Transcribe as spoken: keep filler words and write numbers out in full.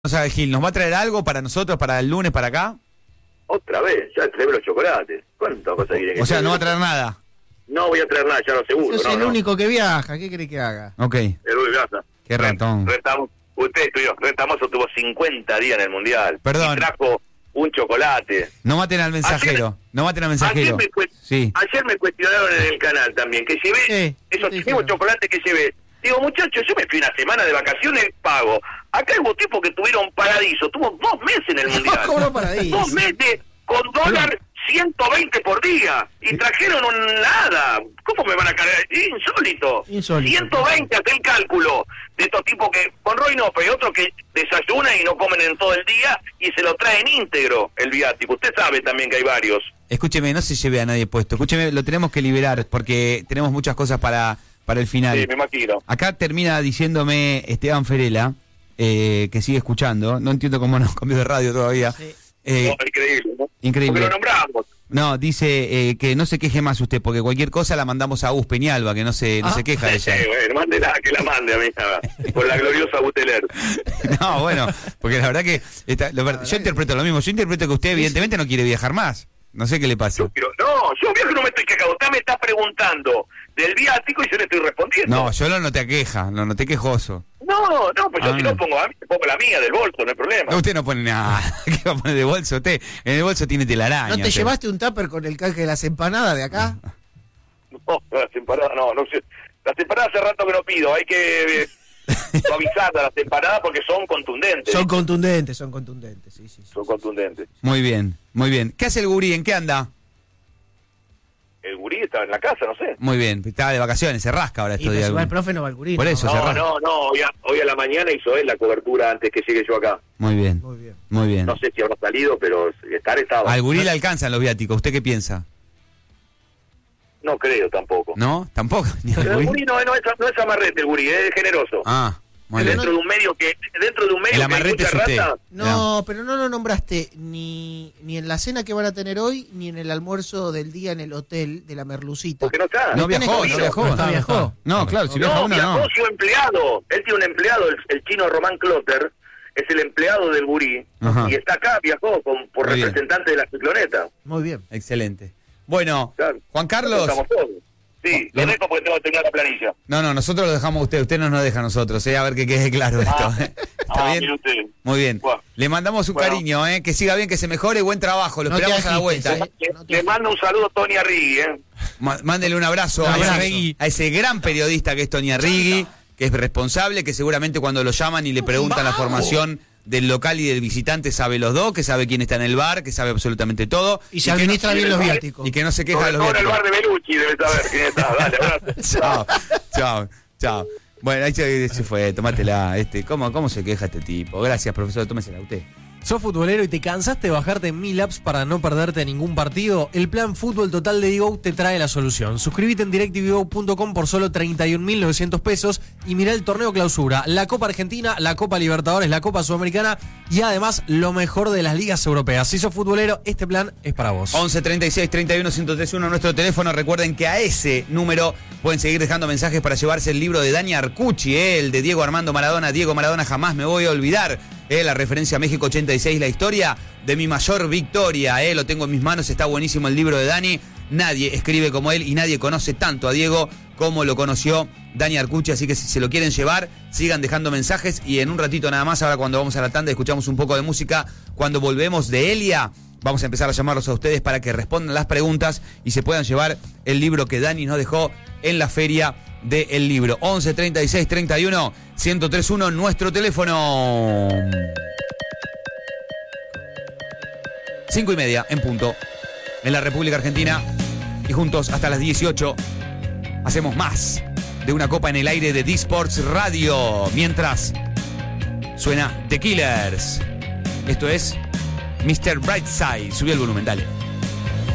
O sea, Gil, ¿nos va a traer algo para nosotros, para el lunes, para acá? Otra vez, ya traeme los chocolates. ¿Cuántas cosas quiere que O sea, traiga? no va a traer nada. No voy a traer nada, ya lo seguro. Sos no, el no. único que viaja, ¿qué querés que haga? Ok. El Luis Gaza. Qué ratón. Rentamos, usted estudió, Rentamoso tuvo cincuenta días en el Mundial. Perdón. Y trajo un chocolate. No maten al mensajero. Ayer- no maten al Ayer mensajero. me, cue- Sí. ayer me cuestionaron en el canal también, que llevé ¿Qué? ¿Qué esos te mismos dijeron? chocolates que llevé. Digo, muchachos, yo me fui una semana de vacaciones, pago. Acá hubo tipos que tuvieron paradiso, tuvo dos meses en el Mundial. ¿Cómo paradiso? Dos meses con dólar ciento veinte por día. Y trajeron un nada. ¿Cómo me van a cargar? Insólito. Insólito. ciento veinte, hace el cálculo de estos tipos que, con Roy no, pero hay otros que desayunan y no comen en todo el día y se lo traen íntegro el viático. Usted sabe también que hay varios. Escúcheme, no se lleve a nadie puesto. Escúcheme, lo tenemos que liberar porque tenemos muchas cosas para, para el final. Sí, me imagino. Acá termina diciéndome Esteban Ferela, eh, que sigue escuchando. No entiendo cómo nos cambió de radio todavía. Sí. Eh, No, increíble, ¿no? increíble. Porque lo nombramos. No, dice eh, que no se queje más usted, porque cualquier cosa la mandamos a Gus Peñalba, que no se, no Ah. se queja Sí, ella. bueno, mándela, que la mande a mí, a- por la gloriosa Buteler. No, bueno, porque la verdad que está- lo ver- yo interpreto lo mismo. Yo interpreto que usted evidentemente no quiere viajar más. No sé qué le pasa. Yo quiero, no, yo viajo no me estoy quejando. Usted me está preguntando del viático y yo le estoy respondiendo. No, yo lo noté a queja, lo noté quejoso. no, no, pues yo Ah. si no pongo a mí, pongo la mía del bolso, no hay problema. No, usted no pone nada. ¿Qué va a poner de bolso usted? En el bolso tiene telaraña. ¿No te usted. llevaste un tupper con el canje de las empanadas de acá? No, las empanadas, no, no sé. Las empanadas hace rato que no pido, hay que eh, suavizar las empanadas porque son contundentes. Son contundentes, son contundentes, sí, sí. sí. Son contundentes. Muy bien, muy bien. ¿Qué hace el gurí? ¿En qué anda? El gurí estaba en la casa, no sé. Muy bien, estaba de vacaciones, se rasca ahora Y estos pero días. si va el profe no va al gurí, Por ¿no? eso. se No, rasca. no, no, hoy a, hoy a la mañana hizo él la cobertura antes que llegue yo acá. Muy bien, Muy bien. muy bien. No sé si habrá salido, pero estar estaba. Al gurí le alcanzan los viáticos. ¿Usted qué piensa? No creo tampoco. ¿No? ¿Tampoco? ¿Ni al Pero el gurí? gurí no, no es, no es amarrete el gurí, es generoso. Ah, muy bien. dentro de un medio que dentro de un medio El que hay amarrete mucha es usted. rata, No, pero no lo nombraste ni, ni en la cena que van a tener hoy, ni en el almuerzo del día en el hotel de la Merlucita. porque no está. No viajó, no escrito. viajó. No viajó. No, claro, si viaja No, uno, viajó no. su empleado. Él tiene un empleado, el, el chino Román Clotter, es el empleado del gurí. Ajá. Y está acá, viajó con, por Muy bien. representante de la cicloneta. Muy bien. Excelente. Bueno, Claro. Juan Carlos. Estamos todos. Sí, Lo- lo dejo porque tengo que terminar la planilla. No, no, nosotros lo dejamos a usted, usted no nos deja a nosotros, eh, a ver que quede claro esto. Ah, ¿Está ah, bien? mire usted. Muy bien. Bueno. Le mandamos un Bueno. cariño, eh, que siga bien, que se mejore, buen trabajo, lo No te esperamos a la agites, vuelta. eh. Le, No te- le mando un saludo a Tony Arrigui, ¿eh? Ma- Mándele un abrazo, Un a, abrazo. ese, a ese gran periodista que es Tony Arrigui, que es responsable, que seguramente cuando lo llaman y le preguntan la formación del local y del visitante sabe los dos, que sabe quién está en el bar, que sabe absolutamente todo. Y se que no- administra bien los y- viáticos. Y que no se queja Sobre de los todo en el viáticos. bar de Belucci debe saber quién está. Dale, abrazo. Chao, chao, chao. Bueno, ahí se, se fue, tomátela. Este, ¿cómo, ¿Cómo se queja este tipo? Gracias, profesor, tómesela usted. ¿Sos futbolero y te cansaste de bajarte en mil apps para no perderte ningún partido? El plan Fútbol Total de Digo te trae la solución. Suscríbete en directv punto com por solo treinta y un mil novecientos pesos y mirá el torneo clausura, la Copa Argentina, la Copa Libertadores, la Copa Sudamericana y además lo mejor de las ligas europeas. Si sos futbolero, este plan es para vos. once treinta y seis treinta y uno ciento treinta y uno nuestro teléfono. Recuerden que a ese número pueden seguir dejando mensajes para llevarse el libro de Dani Arcucci, eh, el de Diego Armando Maradona. Diego Maradona jamás me voy a olvidar. Eh, la referencia a México ochenta y seis, la historia de mi mayor victoria. Eh, lo tengo en mis manos, está buenísimo el libro de Dani. Nadie escribe como él y nadie conoce tanto a Diego como lo conoció Dani Arcucci. Así que si se lo quieren llevar, sigan dejando mensajes. Y en un ratito nada más, ahora cuando vamos a la tanda, escuchamos un poco de música. Cuando volvemos de Elia, vamos a empezar a llamarlos a ustedes para que respondan las preguntas y se puedan llevar el libro que Dani nos dejó en la feria del libro. once treinta y seis treinta y uno ciento treinta y uno, nuestro teléfono. Cinco y media en punto en la República Argentina. Y juntos hasta las dieciocho hacemos más de una copa en el aire de D-Sports Radio. Mientras suena The Killers. Esto es mister Brightside. Subió el volumen, dale.